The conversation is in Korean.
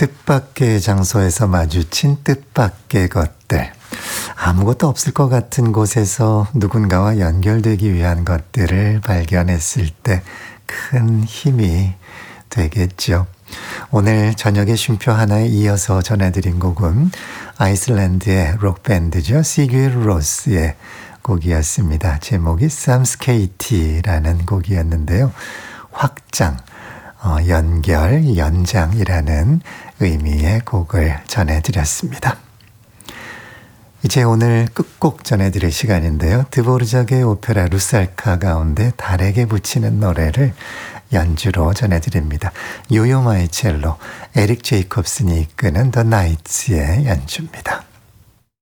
뜻밖의 장소에서 마주친 뜻밖의 것들. 아무것도 없을 것 같은 곳에서 누군가와 연결되기 위한 것들을 발견했을 때 큰 힘이 되겠죠. 오늘 저녁에 쉼표 하나에 이어서 전해드린 곡은 아이슬란드의 록밴드죠. 시규르 로스의 곡이었습니다. 제목이 삼스케이티라는 곡이었는데요. 확장, 연결, 연장이라는 의미의 곡을 전해드렸습니다. 이제 오늘 끝곡 전해드릴 시간인데요. 드보르작의 오페라 루살카 가운데 달에게 붙이는 노래를 연주로 전해드립니다. 요요 마이첼로, 에릭 제이콥슨이 이끄는 더 나이츠의 연주입니다.